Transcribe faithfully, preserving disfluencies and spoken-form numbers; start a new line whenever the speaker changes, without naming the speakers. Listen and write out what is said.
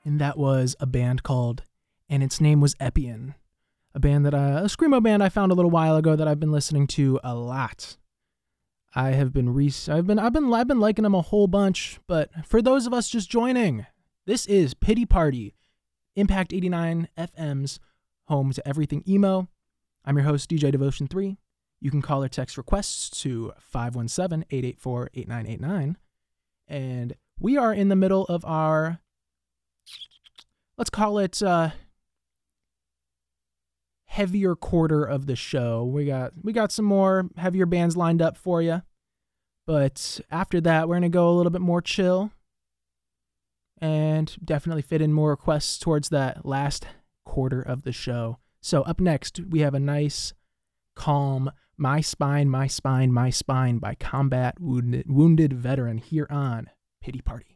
and that was a band called, and its name was Epian, a band that I, a screamo band I found a little while ago that I've been listening to a lot. I have been re- I've been I've been I've been liking them a whole bunch, but for those of us just joining, this is Pity Party, Impact eighty-nine F M's home to everything emo. I'm your host, D J Devotion three. You can call or text requests to five one seven, eight eight four, eight nine eight nine. And we are in the middle of our, let's call it uh, heavier quarter of the show. We got we got some more heavier bands lined up for you. But after that, we're going to go a little bit more chill and definitely fit in more requests towards that last quarter of the show. So up next, we have a nice, calm My Spine, My Spine, My Spine by Combat Wounded, Wounded Veteran here on Pity Party.